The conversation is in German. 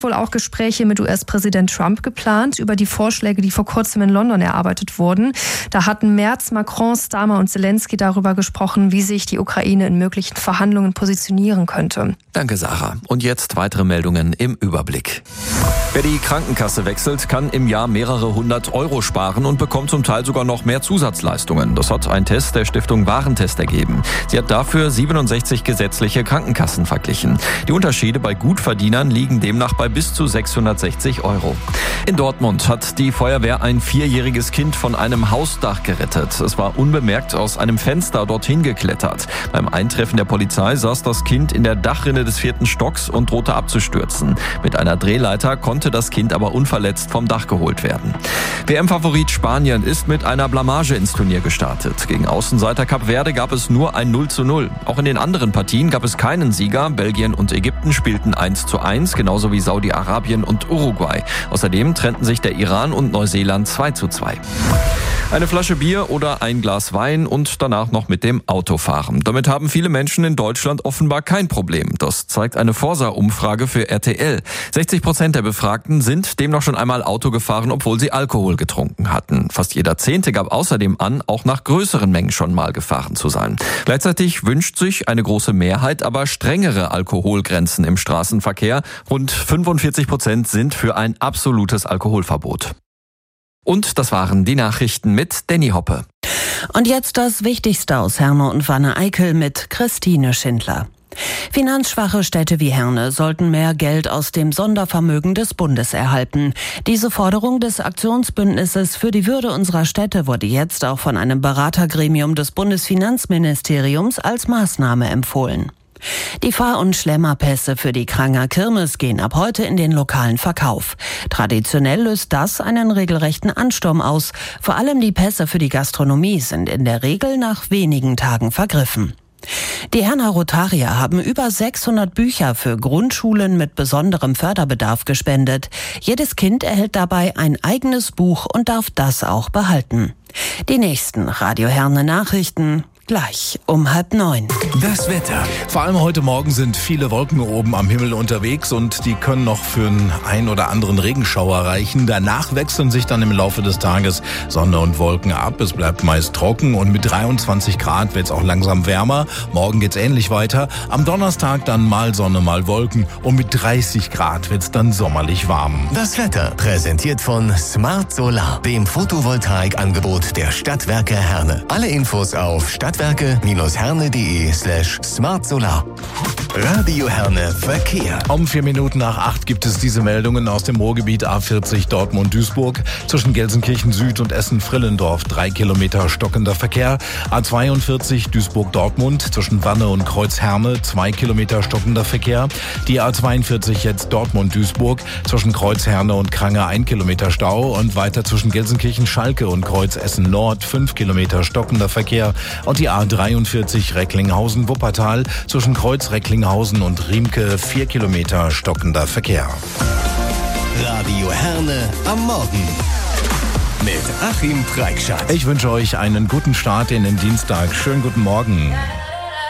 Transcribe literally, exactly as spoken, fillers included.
wohl auch Gespräche mit U S-Präsident Trump geplant über die Vorschläge, die vor kurzem in London erarbeitet wurden. Da hatten Merz, Macron, Starmer und Zelensky darüber gesprochen, wie sich die Ukraine in möglichen Verhandlungen positionieren könnte. Danke, Sarah. Und jetzt weitere Meldungen im Überblick. Wer die Krankenkasse wechselt, kann im Jahr mehrere hundert Euro sparen und bekommt zum Teil sogar noch mehr Zusatzleistungen. Das hat ein Test der Stiftung Warentest ergeben. Sie hat dafür siebenundsechzig gesetzliche Krankenkassen verglichen. Die Unterschiede bei Gutverdienern liegen demnach bei bis zu sechshundertsechzig Euro. In Dortmund hat die Feuerwehr ein vierjähriges Kind von einem Hausdach gerettet. Es war unbemerkt aus einem Fenster dorthin geklettert. Beim Eintreffen der Polizei saß das Kind in der Dachrinne des vierten Stocks und drohte abzustürzen. Mit einer Drehleiter konnte das Kind aber unverletzt vom Dach geholt werden. W M-Favorit Spanien ist mit einer Blamage ins Turnier gestartet. Gegen Außenseiter Kap Verde gab es nur ein null zu null. Auch in den anderen Partien gab es keinen Sieger. Belgien und Ägypten spielten eins zu eins, genauso wie Saudi-Arabien und Uruguay. Außerdem trennten sich der Iran und Neuseeland zwei zu zwei. Eine Flasche Bier oder ein Glas Wein und danach noch mit dem Auto fahren. Damit haben viele Menschen in Deutschland offenbar kein Problem. Das zeigt eine Forsa-Umfrage für R T L. sechzig Prozent der Befragten sind demnach schon einmal Auto gefahren, obwohl sie Alkohol getrunken hatten. Fast jeder Zehnte gab außerdem an, auch nach größeren Mengen schon mal gefahren zu sein. Gleichzeitig wünscht sich eine große Mehrheit aber strengere Alkoholgrenzen im Straßenverkehr. Rund fünfundvierzig Prozent sind für ein absolutes Alkoholverbot. Und das waren die Nachrichten mit Danny Hoppe. Und jetzt das Wichtigste aus Herne und Wanne-Eickel mit Christine Schindler. Finanzschwache Städte wie Herne sollten mehr Geld aus dem Sondervermögen des Bundes erhalten. Diese Forderung des Aktionsbündnisses für die Würde unserer Städte wurde jetzt auch von einem Beratergremium des Bundesfinanzministeriums als Maßnahme empfohlen. Die Fahr- und Schlemmerpässe für die Kranger Kirmes gehen ab heute in den lokalen Verkauf. Traditionell löst das einen regelrechten Ansturm aus. Vor allem die Pässe für die Gastronomie sind in der Regel nach wenigen Tagen vergriffen. Die Herner Rotarier haben über sechshundert Bücher für Grundschulen mit besonderem Förderbedarf gespendet. Jedes Kind erhält dabei ein eigenes Buch und darf das auch behalten. Die nächsten Radio Herne Nachrichten gleich um halb neun. Das Wetter. Vor allem heute Morgen sind viele Wolken oben am Himmel unterwegs und die können noch für einen ein oder anderen Regenschauer reichen. Danach wechseln sich dann im Laufe des Tages Sonne und Wolken ab. Es bleibt meist trocken und mit dreiundzwanzig Grad wird es auch langsam wärmer. Morgen geht's ähnlich weiter. Am Donnerstag dann mal Sonne, mal Wolken und mit dreißig Grad wird's dann sommerlich warm. Das Wetter präsentiert von Smart Solar, dem Photovoltaikangebot der Stadtwerke Herne. Alle Infos auf stadtwerke-herne.de slash smartsolar. Radio Herne Verkehr. Um vier Minuten nach acht gibt es diese Meldungen aus dem Ruhrgebiet. A vierzig Dortmund-Duisburg. Zwischen Gelsenkirchen Süd und Essen-Frillendorf drei Kilometer stockender Verkehr. A zweiundvierzig Duisburg-Dortmund. Zwischen Wanne und Kreuz-Herne zwei Kilometer stockender Verkehr. Die A zweiundvierzig jetzt Dortmund-Duisburg. Zwischen Kreuz-Herne und Krange ein Kilometer Stau. Und weiter zwischen Gelsenkirchen-Schalke und Kreuz-Essen-Nord fünf Kilometer stockender Verkehr. Und die A dreiundvierzig Recklinghausen-Wuppertal. Zwischen Kreuz-Recklinghausen und Riemke vier Kilometer stockender Verkehr. Radio Herne am Morgen mit Achim Preikschat. Ich wünsche euch einen guten Start in den Dienstag. Schönen guten Morgen.